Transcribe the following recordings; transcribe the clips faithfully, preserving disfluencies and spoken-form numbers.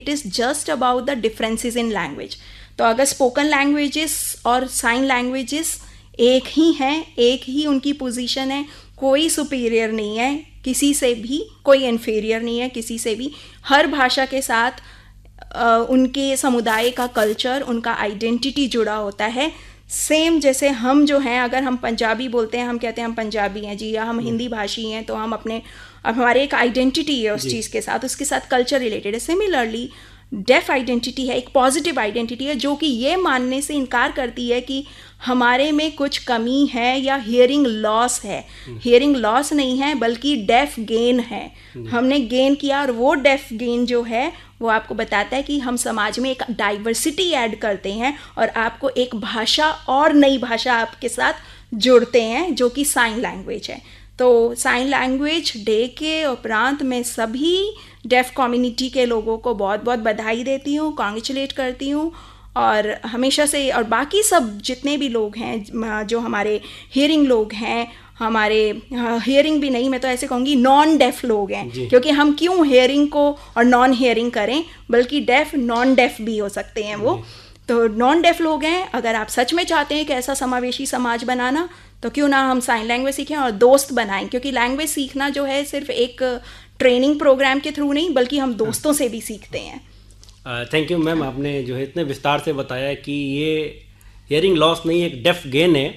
It is just about the differences in language. तो अगर spoken languages और sign languages एक ही हैं, एक ही उनकी पोजीशन है, कोई सुपीरियर नहीं है किसी से भी, कोई इन्फीरियर नहीं है किसी से भी। हर भाषा के साथ uh, उनके समुदाय का कल्चर, उनका आइडेंटिटी जुड़ा होता है। सेम जैसे हम जो हैं, अगर हम पंजाबी बोलते हैं, हम कहते हैं हम पंजाबी हैं जी, या हम हिंदी भाषी हैं, तो हम अपने, अब हमारे एक आइडेंटिटी है उस चीज़ के साथ, उसके साथ कल्चर रिलेटेड है। सिमिलरली डेफ आइडेंटिटी है, एक पॉजिटिव आइडेंटिटी है जो कि ये मानने से इनकार करती है कि हमारे में कुछ कमी है या हियरिंग लॉस है। हियरिंग लॉस नहीं है बल्कि डेफ गेन है, हमने गेन किया, और वो डेफ गेन जो है वो आपको बताता है कि हम समाज में एक डाइवर्सिटी ऐड करते हैं और आपको एक भाषा और नई भाषा आपके साथ जुड़ते हैं जो कि साइन लैंग्वेज है। तो साइन लैंग्वेज डे के उपरांत मैं सभी डेफ कम्युनिटी के लोगों को बहुत बहुत बधाई देती हूँ, कॉन्ग्रेचुलेट करती हूँ। और हमेशा से, और बाकी सब जितने भी लोग हैं जो हमारे हियरिंग लोग हैं, हमारे हियरिंग भी नहीं, मैं तो ऐसे कहूँगी नॉन डेफ लोग हैं, क्योंकि हम क्यों हियरिंग को और नॉन हियरिंग करें, बल्कि डेफ नॉन डेफ भी हो सकते हैं वो। तो नॉन डेफ लोग हैं, अगर आप सच में चाहते हैं कि ऐसा समावेशी समाज बनाना, तो क्यों ना हम साइन लैंग्वेज सीखें और दोस्त बनाएं, क्योंकि लैंग्वेज सीखना जो है सिर्फ एक ट्रेनिंग प्रोग्राम के थ्रू नहीं, बल्कि हम दोस्तों से भी सीखते हैं। थैंक यू मैम, आपने जो है इतने विस्तार से बताया कि ये हियरिंग लॉस नहीं, एक डेफ गेन है,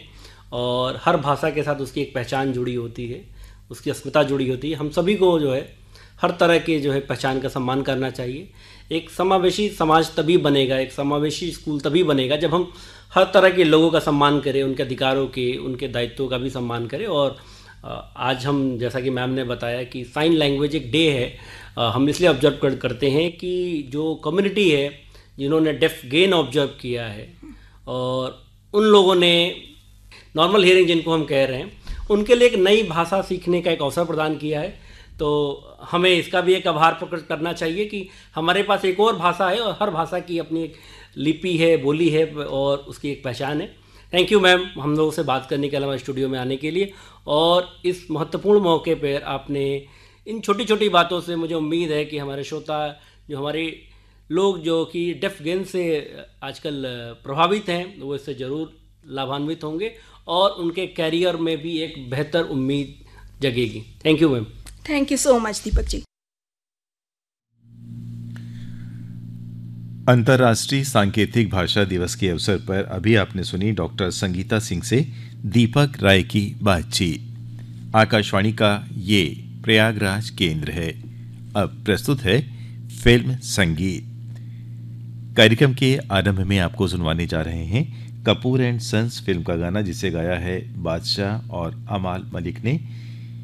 और हर भाषा के साथ उसकी एक पहचान जुड़ी होती है, उसकी अस्मिता जुड़ी होती है। हम सभी को जो है हर तरह के जो है पहचान का सम्मान करना चाहिए। एक समावेशी समाज तभी बनेगा, एक समावेशी स्कूल तभी बनेगा जब हम हर तरह के लोगों का सम्मान करें, उनके अधिकारों के, उनके दायित्वों का भी सम्मान करें। और आज हम, जैसा कि मैम ने बताया कि साइन लैंग्वेज एक डे है, हम इसलिए ऑब्जर्व कर, करते हैं कि जो कम्युनिटी है जिन्होंने डेफ गेन ऑब्जर्व किया है, और उन लोगों ने नॉर्मल हियरिंग जिनको हम कह रहे हैं, उनके लिए एक नई भाषा सीखने का एक अवसर प्रदान किया है। तो हमें इसका भी एक आभार प्रकट करना चाहिए कि हमारे पास एक और भाषा है, और हर भाषा की अपनी एक लिपि है, बोली है, और उसकी एक पहचान है। थैंक यू मैम, हम लोगों से बात करने के अलावा स्टूडियो में आने के लिए, और इस महत्वपूर्ण मौके पर आपने इन छोटी छोटी बातों से, मुझे उम्मीद है कि हमारे श्रोता, जो हमारे लोग जो कि डेफ गेन से आजकल प्रभावित हैं, वो इससे ज़रूर लाभान्वित होंगे और उनके कैरियर में भी एक बेहतर उम्मीद जगेगी। Thank you ma'am. Thank you so much Deepak ji. अंतर्राष्ट्रीय सांकेतिक भाषा दिवस के अवसर पर अभी आपने सुनी डॉक्टर संगीता सिंह से दीपक राय की बातचीत। आकाशवाणी का ये प्रयागराज केंद्र है। अब प्रस्तुत है फिल्म संगीत। कार्यक्रम के आरंभ में आपको सुनवाने जा रहे हैं कपूर एंड सन्स फिल्म का गाना, जिसे गाया है बादशाह और अमाल मलिक ने।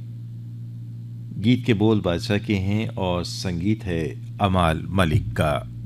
गीत के बोल बादशाह के हैं और संगीत है अमाल मलिक का।